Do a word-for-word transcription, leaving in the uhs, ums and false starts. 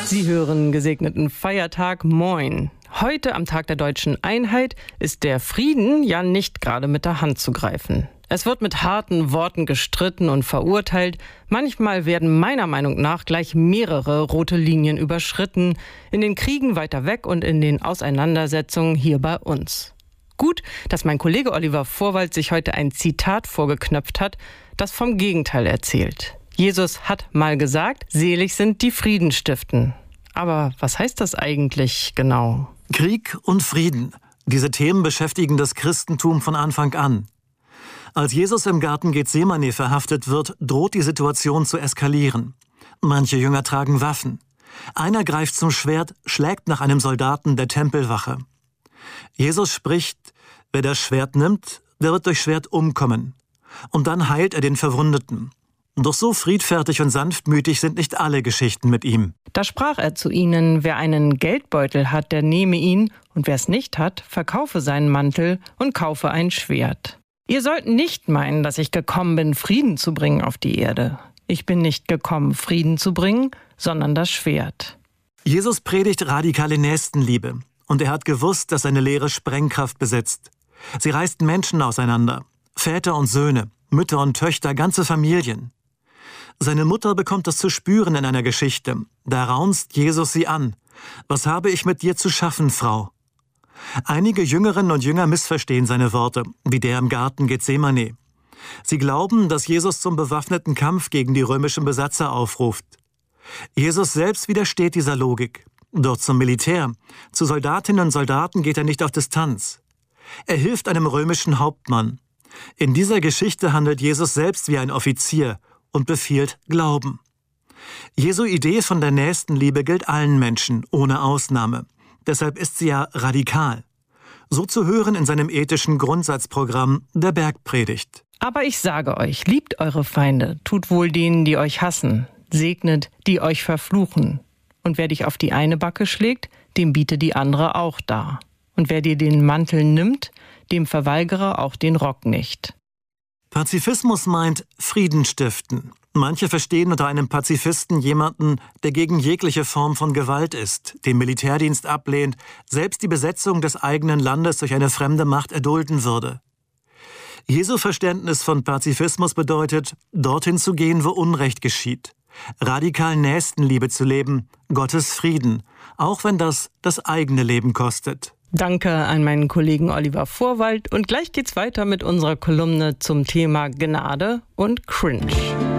Sie hören gesegneten Feiertag. Moin. Heute am Tag der deutschen Einheit ist der Frieden ja nicht gerade mit der Hand zu greifen. Es wird mit harten Worten gestritten und verurteilt. Manchmal werden meiner Meinung nach gleich mehrere rote Linien überschritten. In den Kriegen weiter weg und in den Auseinandersetzungen hier bei uns. Gut, dass mein Kollege Oliver Vorwald sich heute ein Zitat vorgeknöpft hat, das vom Gegenteil erzählt. Jesus hat mal gesagt, selig sind die Frieden stiften. Aber was heißt das eigentlich genau? Krieg und Frieden. Diese Themen beschäftigen das Christentum von Anfang an. Als Jesus im Garten Gethsemane verhaftet wird, droht die Situation zu eskalieren. Manche Jünger tragen Waffen. Einer greift zum Schwert, schlägt nach einem Soldaten der Tempelwache. Jesus spricht, wer das Schwert nimmt, der wird durch Schwert umkommen. Und dann heilt er den Verwundeten. Doch so friedfertig und sanftmütig sind nicht alle Geschichten mit ihm. Da sprach er zu ihnen, wer einen Geldbeutel hat, der nehme ihn, und wer es nicht hat, verkaufe seinen Mantel und kaufe ein Schwert. Ihr sollt nicht meinen, dass ich gekommen bin, Frieden zu bringen auf die Erde. Ich bin nicht gekommen, Frieden zu bringen, sondern das Schwert. Jesus predigt radikale Nächstenliebe. Und er hat gewusst, dass seine Lehre Sprengkraft besitzt. Sie reißt Menschen auseinander. Väter und Söhne, Mütter und Töchter, ganze Familien. Seine Mutter bekommt das zu spüren in einer Geschichte. Da raunzt Jesus sie an. Was habe ich mit dir zu schaffen, Frau? Einige Jüngerinnen und Jünger missverstehen seine Worte, wie der im Garten Gethsemane. Sie glauben, dass Jesus zum bewaffneten Kampf gegen die römischen Besatzer aufruft. Jesus selbst widersteht dieser Logik. Doch zum Militär, zu Soldatinnen und Soldaten geht er nicht auf Distanz. Er hilft einem römischen Hauptmann. In dieser Geschichte handelt Jesus selbst wie ein Offizier und befiehlt Glauben. Jesu Idee von der Nächstenliebe gilt allen Menschen, ohne Ausnahme. Deshalb ist sie ja radikal. So zu hören in seinem ethischen Grundsatzprogramm der Bergpredigt. Aber ich sage euch, liebt eure Feinde, tut wohl denen, die euch hassen, segnet, die euch verfluchen. Und wer dich auf die eine Backe schlägt, dem biete die andere auch dar. Und wer dir den Mantel nimmt, dem verweigere auch den Rock nicht. Pazifismus meint Frieden stiften. Manche verstehen unter einem Pazifisten jemanden, der gegen jegliche Form von Gewalt ist, den Militärdienst ablehnt, selbst die Besetzung des eigenen Landes durch eine fremde Macht erdulden würde. Jesu Verständnis von Pazifismus bedeutet, dorthin zu gehen, wo Unrecht geschieht. Radikal Nächstenliebe zu leben, Gottes Frieden, auch wenn das das eigene Leben kostet. Danke an meinen Kollegen Oliver Vorwald und gleich geht's weiter mit unserer Kolumne zum Thema Gnade und Cringe.